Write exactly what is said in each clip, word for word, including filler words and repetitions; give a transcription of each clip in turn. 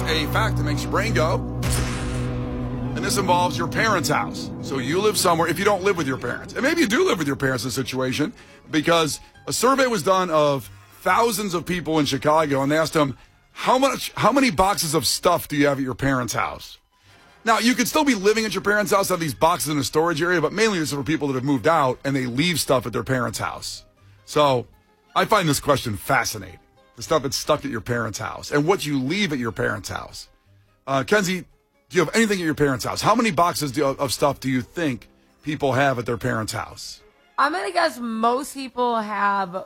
a fact that makes your brain go. And this involves your parents' house. So you live somewhere, if you don't live with your parents. And maybe you do live with your parents in this situation, because a survey was done of thousands of people in Chicago, and they asked them, how much, how many boxes of stuff do you have at your parents' house? Now, you could still be living at your parents' house, have these boxes in a storage area, but mainly this is for people that have moved out and they leave stuff at their parents' house. So I find this question fascinating. The stuff that's stuck at your parents' house and what you leave at your parents' house. Uh, Kenzie, do you have anything at your parents' house? How many boxes do, of stuff do you think people have at their parents' house? I'm going to guess most people have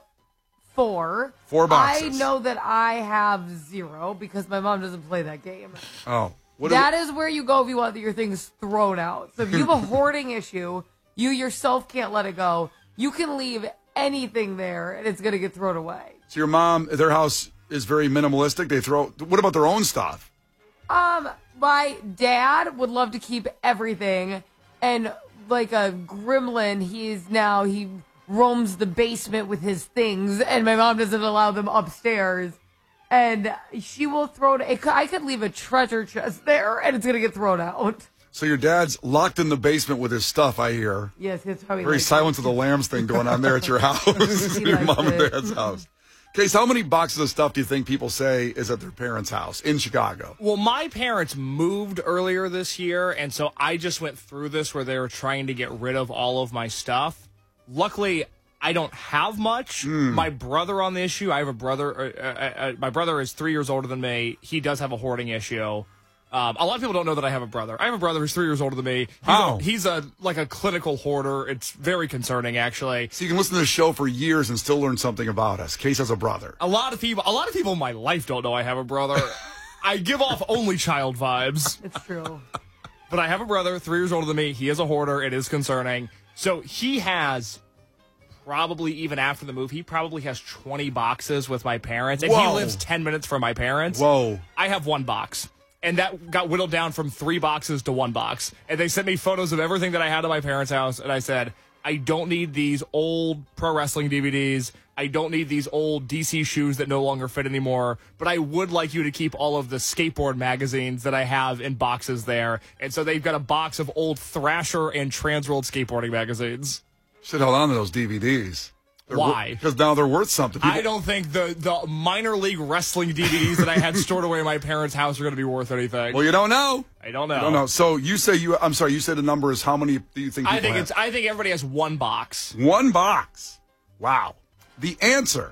four. Four boxes. I know that I have zero because my mom doesn't play that game. Oh. What that is where you go if you want your things thrown out. So if you have a hoarding issue, you yourself can't let it go. You can leave anything there and it's going to get thrown away. So your mom, their house is very minimalistic. They throw, what about their own stuff? Um, my dad would love to keep everything, and like a gremlin, he's now, he roams the basement with his things, and my mom doesn't allow them upstairs. And she will throw it. I could leave a treasure chest there, and it's going to get thrown out. So your dad's locked in the basement with his stuff, I hear. Yes, it's probably very like Silence of the Lambs thing going on there at your house, your mom and dad's house. Case, how many boxes of stuff do you think people say is at their parents' house in Chicago? Well, my parents moved earlier this year, and so I just went through this where they were trying to get rid of all of my stuff. Luckily, I don't have much. Mm. My brother on the issue, I have a brother. Uh, uh, uh, my brother is three years older than me. He does have a hoarding issue. Um, a lot of people don't know that I have a brother. I have a brother who's three years older than me. He's, oh. a, he's a like a clinical hoarder. It's very concerning, actually. So you can listen to the show for years and still learn something about us. Case has a brother. A lot of people, a lot of people in my life don't know I have a brother. I give off only child vibes. It's true. But I have a brother, three years older than me. He is a hoarder. It is concerning. So he has, probably even after the move, he probably has twenty boxes with my parents. And Whoa. he lives ten minutes from my parents. Whoa. I have one box. And that got whittled down from three boxes to one box. And they sent me photos of everything that I had at my parents' house. And I said, I don't need these old pro wrestling D V Ds. I don't need these old D C shoes that no longer fit anymore. But I would like you to keep all of the skateboard magazines that I have in boxes there. And so they've got a box of old Thrasher and Transworld skateboarding magazines. Should hold on to those D V Ds. They're Why? Because now they're worth something. People- I don't think the, the minor league wrestling D V Ds that I had stored away in my parents' house are going to be worth anything. Well, you don't know. I don't know. You don't know. So you say you. I'm sorry. You said the number is how many do you think? People I think have? it's. I think everybody has one box. One box. Wow. The answer,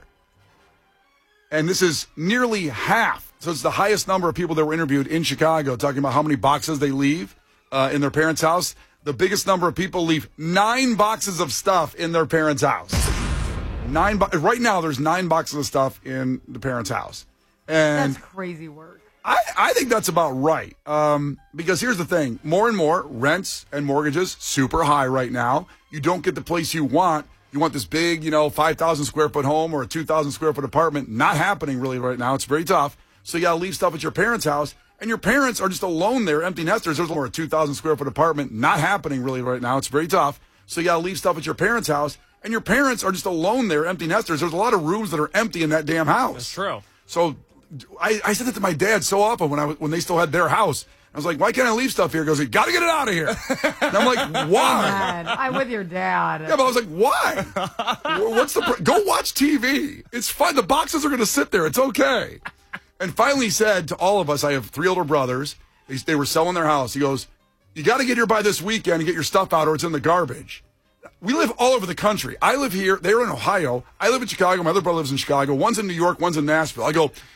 and this is nearly half. So it's the highest number of people that were interviewed in Chicago talking about how many boxes they leave uh, in their parents' house. The biggest number of people leave nine boxes of stuff in their parents' house. Nine. Bo- right now, there's nine boxes of stuff in the parents' house, and that's crazy work. I, I think that's about right. Um, because here's the thing: more and more rents and mortgages super high right now. You don't get the place you want. You want this big, you know, five thousand square foot home or a two thousand square foot apartment. Not happening really right now. It's very tough. So you got to leave stuff at your parents' house, and your parents are just alone there, empty nesters. There's more a two thousand square foot apartment. Not happening really right now. It's very tough. So you got to leave stuff at your parents' house. And your parents are just alone there, empty nesters. There's a lot of rooms that are empty in that damn house. That's true. So I, I said that to my dad so often when I when they still had their house. I was like, why can't I leave stuff here? He goes, you got to get it out of here. And I'm like, why? Dad, I'm with your dad. Yeah, but I was like, why? What's the pr- go watch T V. It's fine. The boxes are going to sit there. It's okay. And finally he said to all of us, I have three older brothers. They, they were selling their house. He goes, you got to get here by this weekend and get your stuff out or it's in the garbage. We live all over the country. I live here. They're in Ohio. I live in Chicago. My other brother lives in Chicago. One's in New York. One's in Nashville. I go,